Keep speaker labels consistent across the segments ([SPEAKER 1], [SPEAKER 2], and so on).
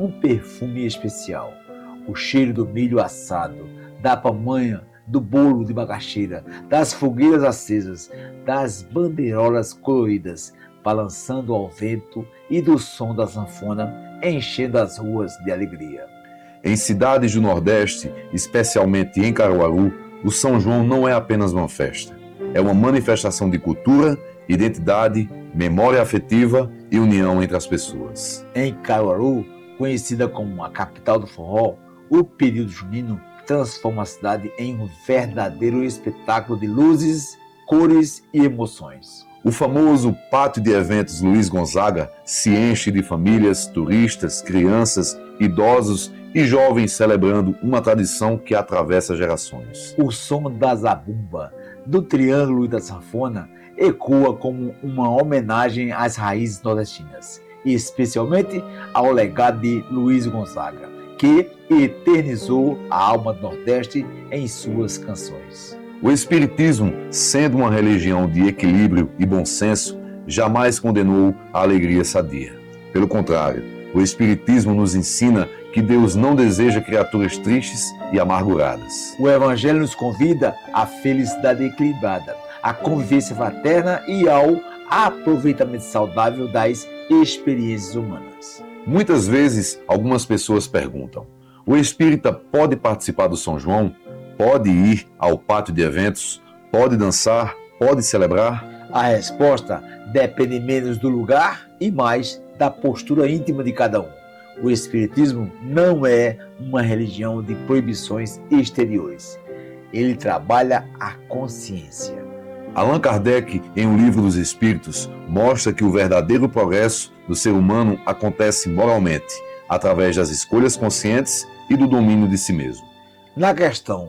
[SPEAKER 1] um perfume especial. O cheiro do milho assado, da pamonha, do bolo de macaxeira, das fogueiras acesas, das bandeirolas coloridas, balançando ao vento e do som da sanfona, enchendo as ruas de alegria.
[SPEAKER 2] Em cidades do Nordeste, especialmente em Caruaru, o São João não é apenas uma festa. É uma manifestação de cultura, identidade, memória afetiva e união entre as pessoas.
[SPEAKER 1] Em Caruaru, conhecida como a capital do forró, o período junino transforma a cidade em um verdadeiro espetáculo de luzes, cores e emoções.
[SPEAKER 2] O famoso Pátio de Eventos Luiz Gonzaga se enche de famílias, turistas, crianças, idosos e jovens celebrando uma tradição que atravessa gerações.
[SPEAKER 1] O som da zabumba, do triângulo e da sanfona ecoa como uma homenagem às raízes nordestinas, e especialmente ao legado de Luiz Gonzaga, que eternizou a alma do Nordeste em suas canções.
[SPEAKER 2] O Espiritismo, sendo uma religião de equilíbrio e bom senso, jamais condenou a alegria sadia. Pelo contrário, o Espiritismo nos ensina que Deus não deseja criaturas tristes e amarguradas.
[SPEAKER 1] O Evangelho nos convida à felicidade equilibrada, à convivência fraterna e ao aproveitamento saudável das experiências humanas.
[SPEAKER 2] Muitas vezes, algumas pessoas perguntam: o espírita pode participar do São João? Pode ir ao pátio de eventos? Pode dançar? Pode celebrar?
[SPEAKER 1] A resposta depende menos do lugar e mais da postura íntima de cada um. O Espiritismo não é uma religião de proibições exteriores. Ele trabalha a consciência.
[SPEAKER 2] Allan Kardec, em O Livro dos Espíritos, mostra que o verdadeiro progresso do ser humano acontece moralmente, através das escolhas conscientes e do domínio de si mesmo.
[SPEAKER 1] Na questão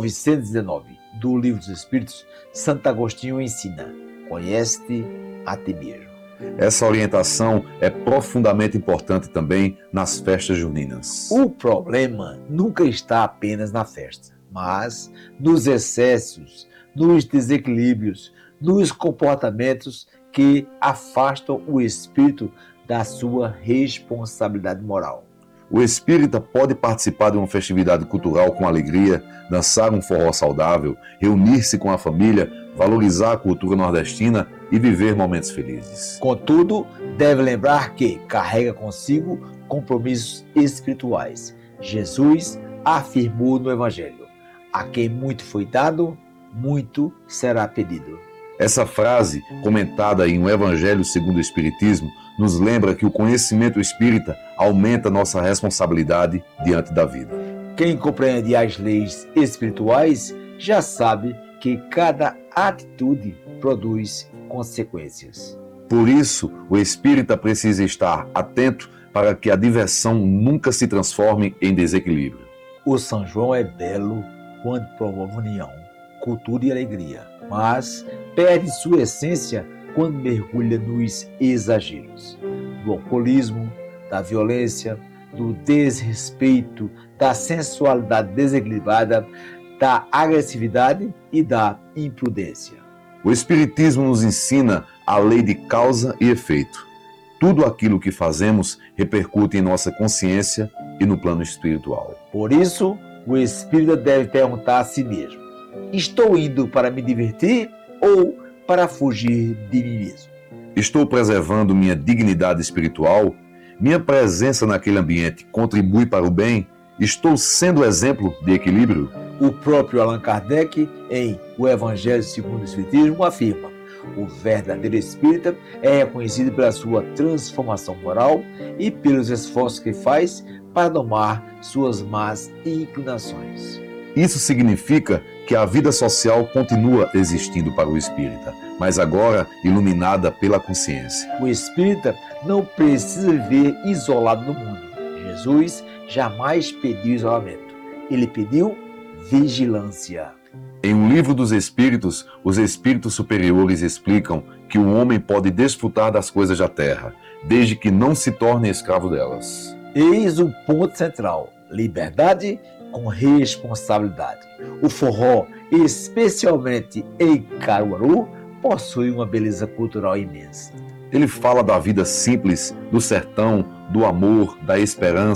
[SPEAKER 1] 919 do Livro dos Espíritos, Santo Agostinho ensina: conhece-te a ti mesmo.
[SPEAKER 2] Essa orientação é profundamente importante também nas festas juninas.
[SPEAKER 1] O problema nunca está apenas na festa, mas nos excessos, nos desequilíbrios, nos comportamentos que afastam o espírito da sua responsabilidade moral.
[SPEAKER 2] O espírita pode participar de uma festividade cultural com alegria, dançar um forró saudável, reunir-se com a família, valorizar a cultura nordestina e viver momentos felizes.
[SPEAKER 1] Contudo, deve lembrar que carrega consigo compromissos espirituais. Jesus afirmou no Evangelho: a quem muito foi dado, muito será pedido.
[SPEAKER 2] Essa frase, comentada em O Evangelho segundo o Espiritismo, nos lembra que o conhecimento espírita aumenta nossa responsabilidade diante da vida.
[SPEAKER 1] Quem compreende as leis espirituais já sabe que cada atitude produz consequências.
[SPEAKER 2] Por isso, o espírita precisa estar atento para que a diversão nunca se transforme em desequilíbrio.
[SPEAKER 1] O São João é belo quando promove união, cultura e alegria, mas perde sua essência quando mergulha nos exageros, do alcoolismo, da violência, do desrespeito, da sensualidade desequilibrada, da agressividade e da imprudência.
[SPEAKER 2] O Espiritismo nos ensina a lei de causa e efeito. Tudo aquilo que fazemos repercute em nossa consciência e no plano espiritual.
[SPEAKER 1] Por isso, o espírita deve perguntar a si mesmo: estou indo para me divertir ou para fugir de mim mesmo?
[SPEAKER 2] Estou preservando minha dignidade espiritual? Minha presença naquele ambiente contribui para o bem? Estou sendo exemplo de equilíbrio?
[SPEAKER 1] O próprio Allan Kardec, em O Evangelho segundo o Espiritismo, afirma: o verdadeiro espírita é reconhecido pela sua transformação moral e pelos esforços que faz para domar suas más inclinações.
[SPEAKER 2] Isso significa que a vida social continua existindo para o espírita, mas agora iluminada pela consciência.
[SPEAKER 1] O espírita não precisa viver isolado no mundo. Jesus jamais pediu isolamento. Ele pediu vigilância.
[SPEAKER 2] Em O Livro dos Espíritos, os espíritos superiores explicam que o homem pode desfrutar das coisas da terra, desde que não se torne escravo delas.
[SPEAKER 1] Eis o ponto central: liberdade com responsabilidade. O forró, especialmente em Caruaru, possui uma beleza cultural imensa.
[SPEAKER 2] Ele fala da vida simples, do sertão, do amor, da esperança,